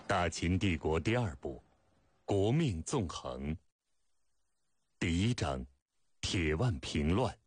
大秦帝国第二部，国命纵横。第一章，铁腕平乱。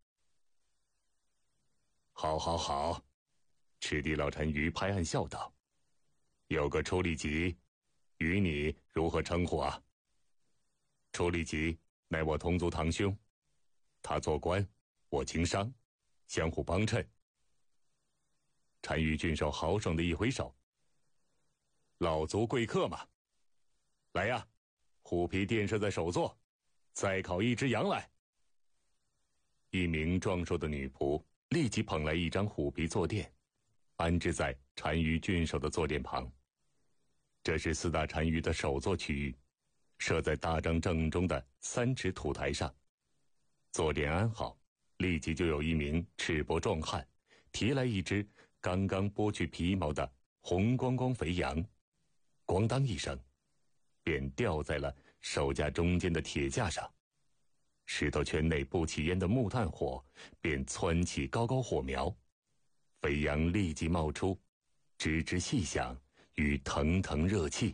好好好，赤地老单于拍案笑道：“有个楚里吉，与你如何称呼啊？”楚里吉乃我同族堂兄，他做官，我经商，相互帮衬。单于郡守豪爽的一挥手：“老族贵客嘛，来呀，虎皮垫设在首座，再烤一只羊来。”一名壮硕的女仆立即捧来一张虎皮坐垫，安置在单于郡守的坐垫旁。这是四大单于的首座区域，设在大帐正中的3尺土台上。坐垫安好，立即就有一名赤膊壮汉提来一只刚刚剥去皮毛的红光光肥羊，咣当一声，便吊在了手架中间的铁架上。石头圈内不起烟的木炭火便蹿起高高火苗，肥羊立即冒出吱吱细响与腾腾热气。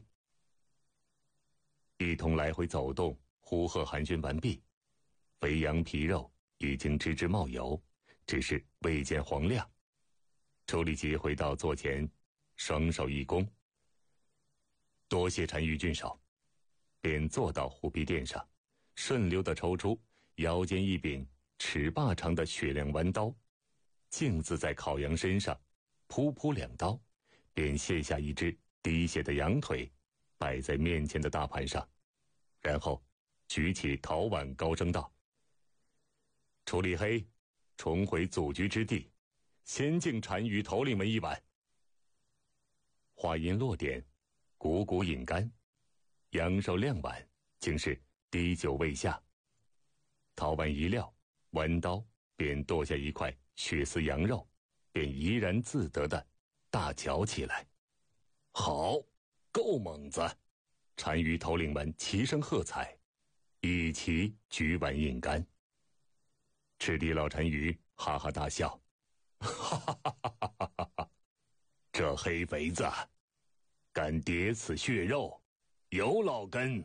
一同来回走动，呼喝寒暄完毕，肥羊皮肉已经吱吱冒油，只是未见黄亮。楚里吉回到座前，双手一躬：“多谢单于郡守。”便坐到虎皮垫上，顺溜地抽出腰间一柄尺把长的雪亮弯刀，径自在烤羊身上噗噗2刀，便卸下一只滴血的羊腿，摆在面前的大盘上，然后举起陶碗，高声道：“楚里黑，重回祖居之地，先敬单于头领们一碗。”话音落点，汩汩饮干，羊寿2碗，竟是滴酒未下。陶碗一撂，弯刀便剁下一块血丝羊肉，便怡然自得地大嚼起来。好，够猛子！单于头领们齐声喝彩，一齐举碗饮干。赤地老单于哈哈大笑：“哈哈哈哈哈哈哈！这黑肥子敢叠此血肉，有老根。”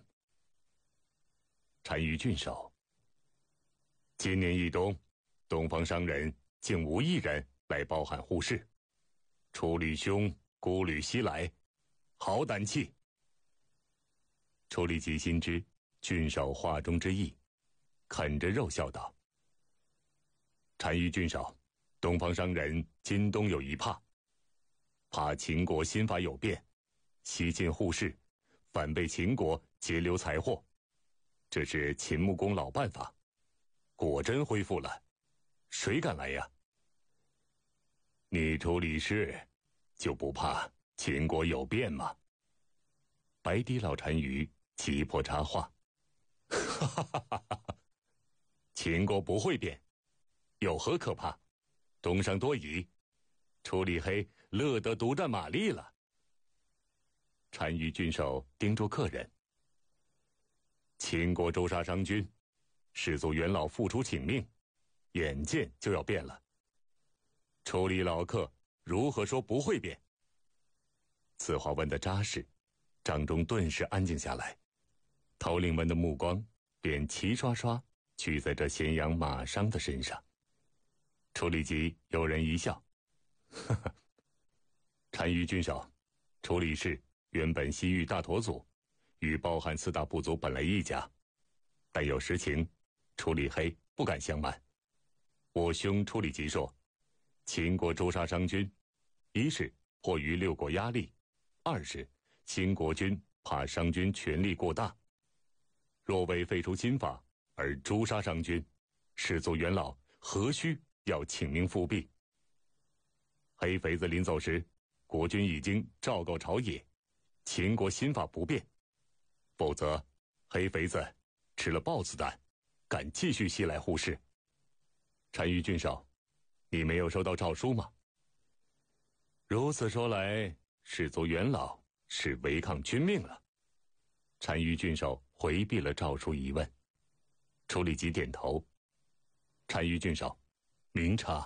单于郡守，今年一冬，东方商人竟无一人来包含护市，楚吕兄孤旅西来，好胆气！楚里吉心知郡守话中之意，啃着肉笑道：“单于郡守，东方商人今冬有一怕秦国新法有变，西进护市，反被秦国截留财货。这是秦穆公老办法，果真恢复了，谁敢来呀？你楚李氏就不怕秦国有变吗？”白底老单于急迫插话：“哈哈哈哈哈！秦国不会变，有何可怕？东商多疑，楚里黑乐得独占马力了。”单于郡守叮嘱客人：“秦国诛杀商君，士族元老复出请命，眼见就要变了。楚里老客如何说不会变？”此话问得扎实，帐中顿时安静下来，头领们的目光便齐刷刷聚在这咸阳马商的身上。楚里吉有人一笑：“呵呵，单于郡守，楚里氏原本西域大陀族，与包含4大部族本来一家，但有实情，楚里黑不敢相瞒。我兄楚里吉说，秦国诛杀商君，一是迫于6国压力，二是新国君怕商君权力过大，若为废除新法而诛杀商君，士族元老何须要请命复辟？黑肥子临走时，国君已经昭告朝野，秦国新法不变，否则黑肥子吃了豹子胆，敢继续西来护市。单于郡守，你没有收到诏书吗？”如此说来，士族元老是违抗君命了。单于郡守回避了诏书疑问。楚里吉点头：“单于郡守，明察。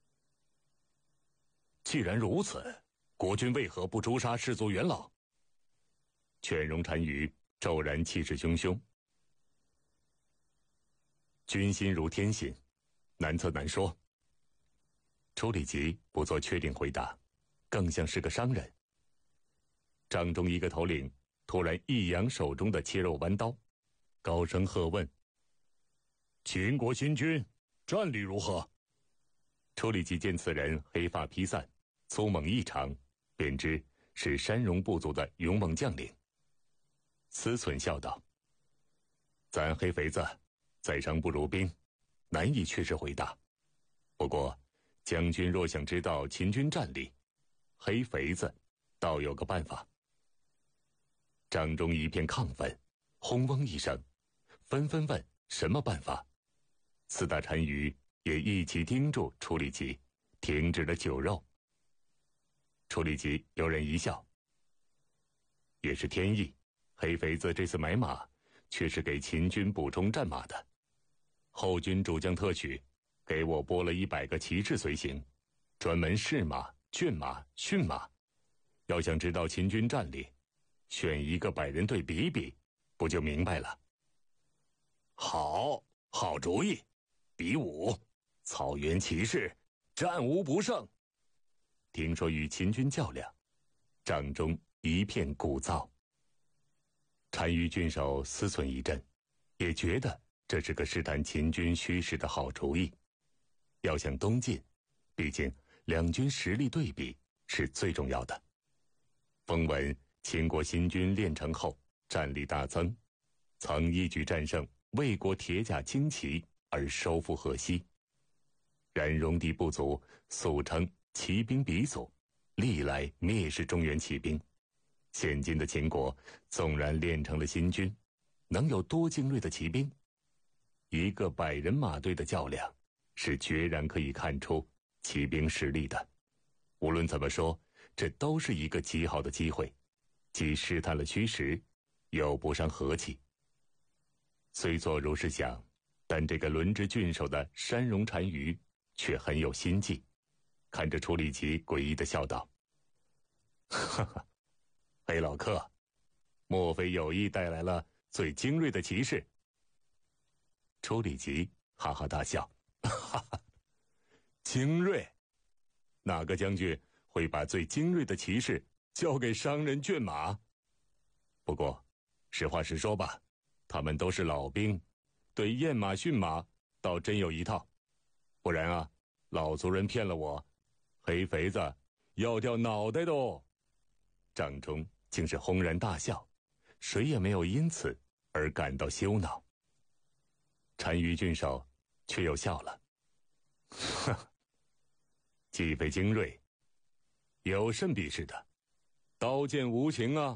既然如此，国君为何不诛杀士族元老？ 犬戎单于骤然气势汹汹。军心如天心，难测难说。楚里吉不做确定回答，更像是个商人。帐中一个头领突然一扬手中的切肉弯刀，高声喝问：“秦国新军战力如何？”楚里吉见此人黑发披散，粗猛异常，便知是山戎部族的勇猛将领。思忖笑道：“咱黑肥子在商不如兵，难以确实回答。不过将军若想知道秦军战力，黑肥子倒有个办法。”帐中一片亢奋，轰嗡一声，纷纷问什么办法。四大单于也一起盯住楚里吉，停止了酒肉。楚里吉悠然一笑：“也是天意，黑肥子这次买马，却是给秦军补充战马的。后军主将特许，给我拨了100个骑士随行，专门试马、圈马、驯马。要想知道秦军战力，选一个百人队比一比，不就明白了？”“好主意，比武，草原骑士，战无不胜。”听说与秦军较量，帐中一片鼓噪。单于郡守思忖一阵，也觉得这是个试探秦军虚实的好主意。要想东进，毕竟两军实力对比是最重要的。风闻秦国新军练成后战力大增，曾一举战胜魏国铁甲轻骑而收复河西。然戎狄部族素称骑兵鼻祖，历来蔑视中原骑兵。现今的秦国纵然练成了新军，能有多精锐的骑兵？一个100人马队的较量，是决然可以看出骑兵实力的。无论怎么说，这都是一个极好的机会，既试探了虚实，又不伤和气。虽作如是想，但这个轮值郡守的山戎单于却很有心计，看着楚里吉诡异的笑道：“哈哈，黑老客，莫非有意带来了最精锐的骑士？”楚里吉哈哈大笑：“哈哈，精锐？哪个将军会把最精锐的骑士交给商人圈马？不过，实话实说吧，他们都是老兵，对验马驯马倒真有一套。不然啊，老族人骗了我，黑肥子要掉脑袋的哦。”帐中竟是轰然大笑，谁也没有因此而感到羞恼。单于郡守却又笑了：“呵，既非精锐，有甚必是的？刀剑无情啊！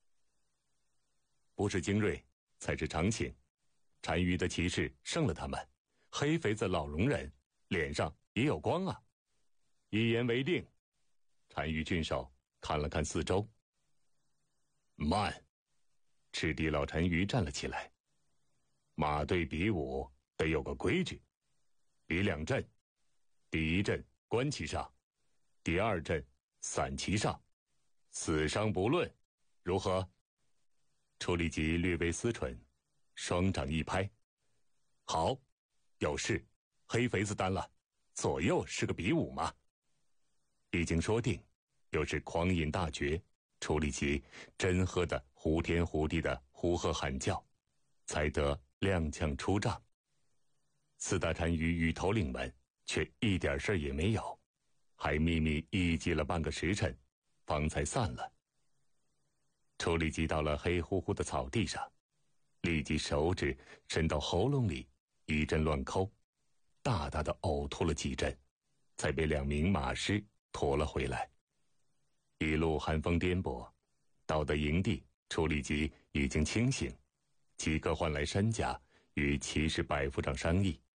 不是精锐，才是常情。单于的骑士胜了他们，黑肥子老戎人脸上也有光啊！一言为定。”单于郡守看了看四周。慢！赤地老单于站了起来。马队比武得有个规矩，比2阵，第1阵观其上，第2阵散其上，死伤不论，如何？楚里吉略微思忖，双掌一拍：“好，有事，黑肥子担了，左右是个比武嘛。”一经说定，又是狂饮大绝，楚里吉真喝得呼天呼地的呼喝喊叫，才得踉跄出帐。四大单于与头领们却一点事儿也没有，还秘密议计了半个时辰，方才散了。楚里吉到了黑乎乎的草地上，立即手指伸到喉咙里，一阵乱抠，大大的呕吐了几阵，才被2名马师驮了回来。一路寒风颠簸，到得营地，楚里吉已经清醒，即刻唤来山甲与骑士百夫长商议。